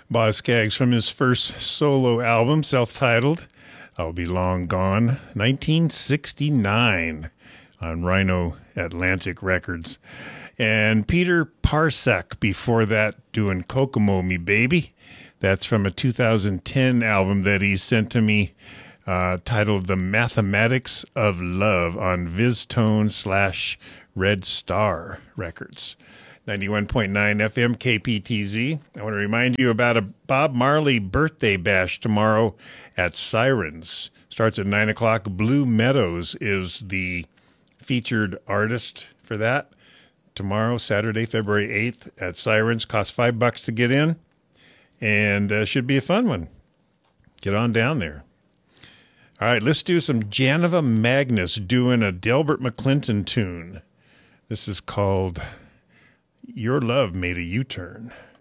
Boz Scaggs from his first solo album, self-titled, I'll Be Long Gone, 1969 on Rhino Atlantic Records. And Peter Parsek before that doing Kokomo Me Baby. That's from a 2010 album that he sent to me titled The Mathematics of Love on VizTone / Red Star Records. 91.9 FM KPTZ. I want to remind you about a Bob Marley birthday bash tomorrow at Sirens. Starts at 9 o'clock. Blue Meadows is the featured artist for that. Tomorrow, Saturday, February 8th at Sirens. Costs $5 to get in. And should be a fun one. Get on down there. All right, let's do some Janova Magnus doing a Delbert McClinton tune. This is called Your Love Made a U-Turn.